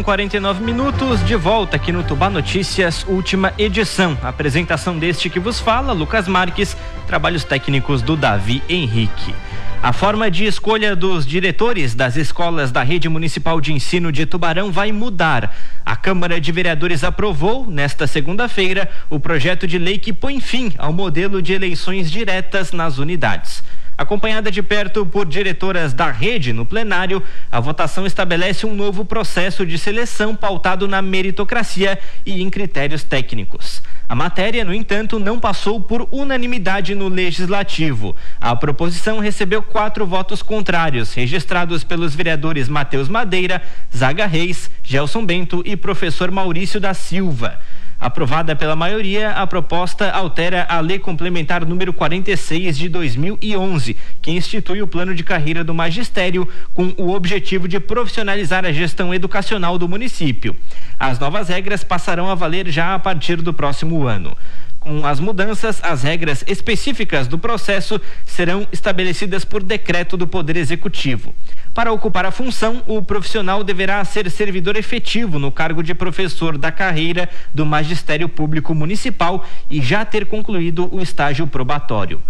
11h49, de volta aqui no Tubá Notícias, última edição. A apresentação deste que vos fala, Lucas Marques, trabalhos técnicos do Davi Henrique. A forma de escolha dos diretores das escolas da Rede Municipal de Ensino de Tubarão vai mudar. A Câmara de Vereadores aprovou, nesta segunda-feira, o projeto de lei que põe fim ao modelo de eleições diretas nas unidades. Acompanhada de perto por diretoras da rede no plenário, a votação estabelece um novo processo de seleção pautado na meritocracia e em critérios técnicos. A matéria, no entanto, não passou por unanimidade no Legislativo. A proposição recebeu 4 votos contrários, registrados pelos vereadores Matheus Madeira, Zaga Reis, Gelson Bento e professor Maurício da Silva. Aprovada pela maioria, a proposta altera a Lei Complementar número 46 de 2011, que institui o plano de carreira do magistério com o objetivo de profissionalizar a gestão educacional do município. As novas regras passarão a valer já a partir do próximo ano. Com as mudanças, as regras específicas do processo serão estabelecidas por decreto do Poder Executivo. Para ocupar a função, o profissional deverá ser servidor efetivo no cargo de professor da carreira do Magistério Público Municipal e já ter concluído o estágio probatório.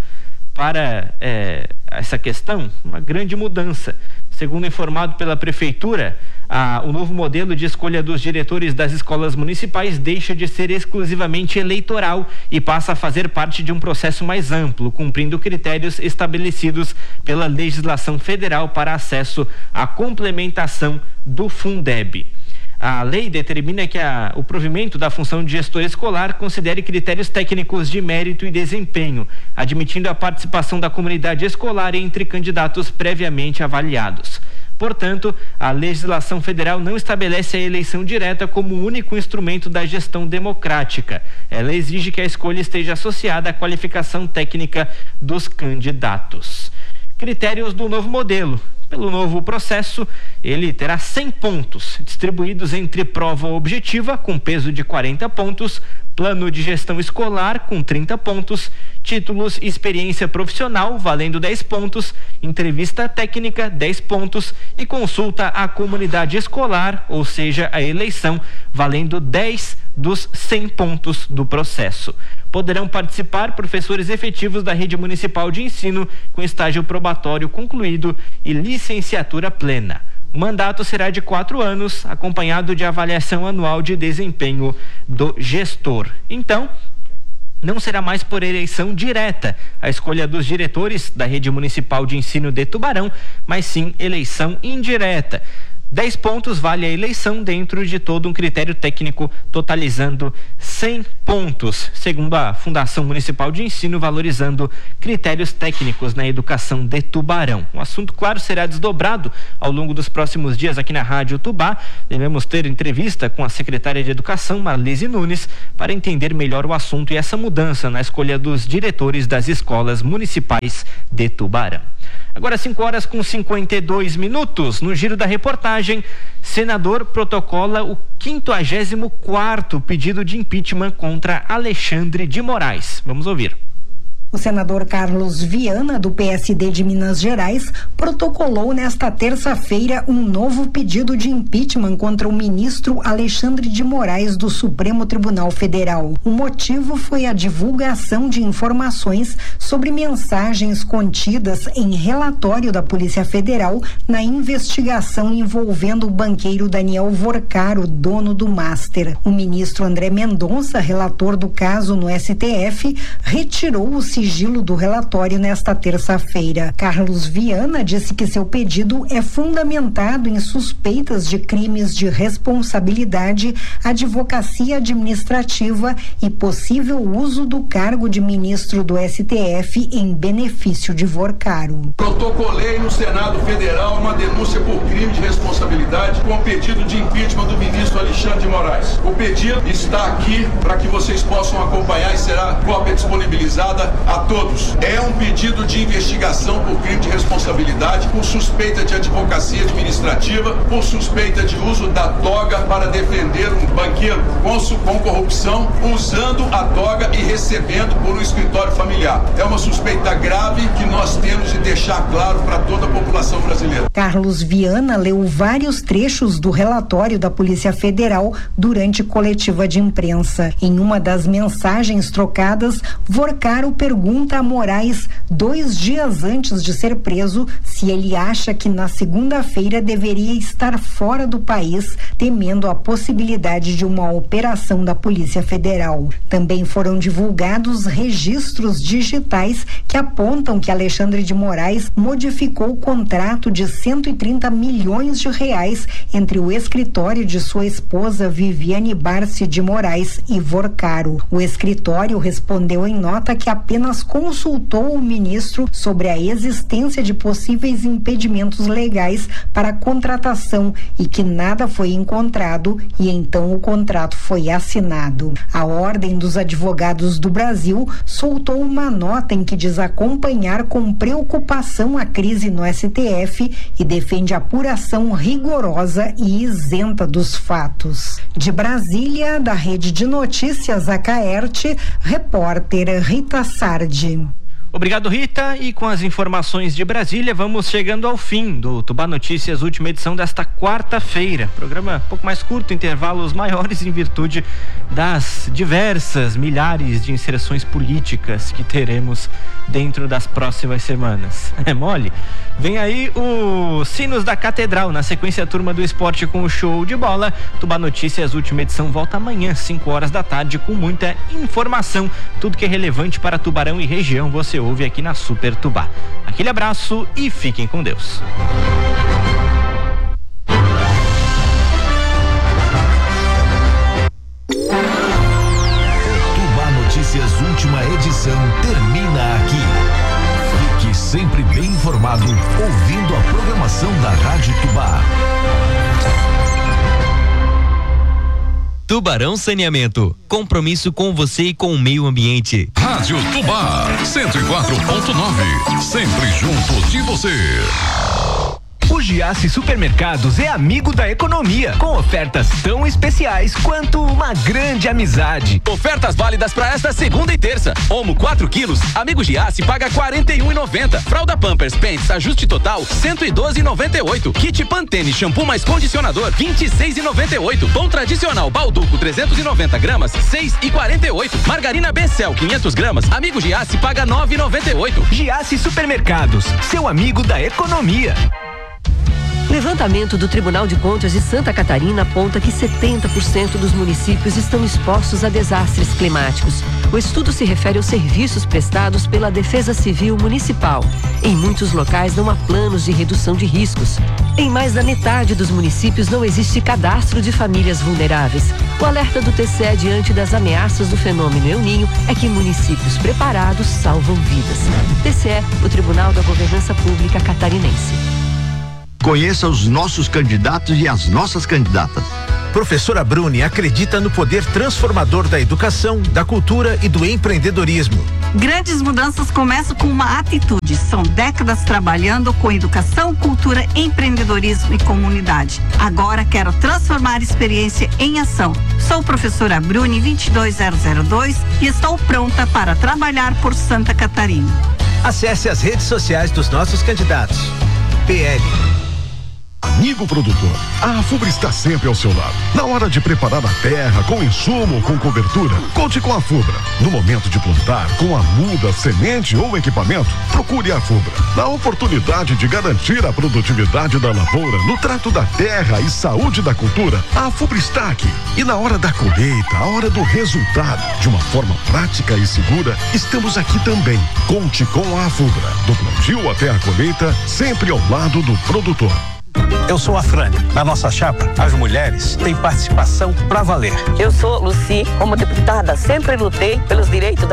Para essa questão, uma grande mudança. Segundo informado pela Prefeitura, o novo modelo de escolha dos diretores das escolas municipais deixa de ser exclusivamente eleitoral e passa a fazer parte de um processo mais amplo, cumprindo critérios estabelecidos pela legislação federal para acesso à complementação do Fundeb. A lei determina que o provimento da função de gestor escolar considere critérios técnicos de mérito e desempenho, admitindo a participação da comunidade escolar entre candidatos previamente avaliados. Portanto, a legislação federal não estabelece a eleição direta como o único instrumento da gestão democrática. Ela exige que a escolha esteja associada à qualificação técnica dos candidatos. Critérios do novo modelo. Pelo novo processo, ele terá 100 pontos, distribuídos entre prova objetiva, com peso de 40 pontos, plano de gestão escolar, com 30 pontos, títulos e experiência profissional, valendo 10 pontos, entrevista técnica, 10 pontos e consulta à comunidade escolar, ou seja, a eleição, valendo 10 dos 100 pontos do processo. Poderão participar professores efetivos da Rede Municipal de Ensino com estágio probatório concluído e licenciatura plena. O mandato será de 4 anos, acompanhado de avaliação anual de desempenho do gestor. Então, não será mais por eleição direta a escolha dos diretores da Rede Municipal de Ensino de Tubarão, mas sim eleição indireta. 10 pontos vale a eleição dentro de todo um critério técnico, totalizando 100 pontos, segundo a Fundação Municipal de Ensino, valorizando critérios técnicos na educação de Tubarão. O assunto, claro, será desdobrado ao longo dos próximos dias aqui na Rádio Tubá. Devemos ter entrevista com a secretária de Educação, Marlise Nunes, para entender melhor o assunto e essa mudança na escolha dos diretores das escolas municipais de Tubarão. Agora 5h52, no giro da reportagem, senador protocola o 54º pedido de impeachment contra Alexandre de Moraes. Vamos ouvir. O senador Carlos Viana, do PSD de Minas Gerais, protocolou nesta terça-feira um novo pedido de impeachment contra o ministro Alexandre de Moraes do Supremo Tribunal Federal. O motivo foi a divulgação de informações sobre mensagens contidas em relatório da Polícia Federal na investigação envolvendo o banqueiro Daniel Vorcaro, dono do Master. O ministro André Mendonça, relator do caso no STF, retirou o sigilo do relatório nesta terça-feira. Carlos Viana disse que seu pedido é fundamentado em suspeitas de crimes de responsabilidade, advocacia administrativa e possível uso do cargo de ministro do STF em benefício de Vorcaro. Protocolei no Senado Federal uma denúncia por crime de responsabilidade com o pedido de impeachment do ministro Alexandre de Moraes. O pedido está aqui para que vocês possam acompanhar e será cópia disponibilizada a todos. É um pedido de investigação por crime de responsabilidade, por suspeita de advocacia administrativa, por suspeita de uso da toga para defender um banqueiro com corrupção, usando a toga e recebendo por um escritório familiar. É uma suspeita grave que nós temos de deixar claro para toda a população brasileira. Carlos Viana leu vários trechos do relatório da Polícia Federal durante coletiva de imprensa. Em uma das mensagens trocadas, Vorcaro pergunta a Moraes, 2 dias antes de ser preso, se ele acha que na segunda-feira deveria estar fora do país, temendo a possibilidade de uma operação da Polícia Federal. Também foram divulgados registros digitais que apontam que Alexandre de Moraes modificou o contrato de 130 milhões de reais entre o escritório de sua esposa Viviane Barsi de Moraes e Vorcaro. O escritório respondeu em nota que apenas consultou o ministro sobre a existência de possíveis impedimentos legais para a contratação e que nada foi encontrado, e então o contrato foi assinado. A Ordem dos Advogados do Brasil soltou uma nota em que diz acompanhar com preocupação a crise no STF e defende apuração rigorosa e isenta dos fatos. De Brasília, da Rede de Notícias Acaerte, repórter Rita Sardi. Obrigado, Rita. E com as informações de Brasília, vamos chegando ao fim do Tubá Notícias, última edição desta quarta-feira. Programa um pouco mais curto, intervalos maiores em virtude das diversas milhares de inserções políticas que teremos dentro das próximas semanas. É mole? Vem aí o Sinos da Catedral, na sequência a Turma do Esporte com o show de bola. Tubá Notícias, última edição, volta amanhã, 5 horas da tarde, com muita informação. Tudo que é relevante para Tubarão e região, você ouve aqui na Super Tubá. Aquele abraço e fiquem com Deus. Tubá Notícias, última edição, termina aqui. Fique sempre bem informado, ouvindo a programação da Rádio Tubá. Tubarão Saneamento. Compromisso com você e com o meio ambiente. Rádio Tubá 104.9. Sempre junto de você. O Giasse Supermercados é amigo da economia, com ofertas tão especiais quanto uma grande amizade. Ofertas válidas para esta segunda e terça. Omo 4 quilos, amigo Giasse paga 41,90. Fralda Pampers Pants ajuste total 112,98. Kit Pantene shampoo mais condicionador 26,98. Pão tradicional Balduco 390 gramas 6,48. Margarina Becel 500 gramas, amigo Giasse paga 9,98. Giasse Supermercados, seu amigo da economia. Levantamento do Tribunal de Contas de Santa Catarina aponta que 70% dos municípios estão expostos a desastres climáticos. O estudo se refere aos serviços prestados pela Defesa Civil Municipal. Em muitos locais não há planos de redução de riscos. Em mais da metade dos municípios não existe cadastro de famílias vulneráveis. O alerta do TCE diante das ameaças do fenômeno El Niño é que municípios preparados salvam vidas. TCE, o Tribunal da Governança Pública Catarinense. Conheça os nossos candidatos e as nossas candidatas. Professora Bruni acredita no poder transformador da educação, da cultura e do empreendedorismo. Grandes mudanças começam com uma atitude. São décadas trabalhando com educação, cultura, empreendedorismo e comunidade. Agora quero transformar experiência em ação. Sou professora Bruni 22002 e estou pronta para trabalhar por Santa Catarina. Acesse as redes sociais dos nossos candidatos. PL. Amigo produtor, a Afubra está sempre ao seu lado. Na hora de preparar a terra, com insumo ou com cobertura, conte com a Afubra. No momento de plantar, com a muda, semente ou equipamento, procure a Afubra. Na oportunidade de garantir a produtividade da lavoura, no trato da terra e saúde da cultura, a Afubra está aqui. E na hora da colheita, a hora do resultado, de uma forma prática e segura, estamos aqui também. Conte com a Afubra. Do plantio até a colheita, sempre ao lado do produtor. Eu sou a Frane. Na nossa chapa, as mulheres têm participação pra valer. Eu sou Luci. Como deputada, sempre lutei pelos direitos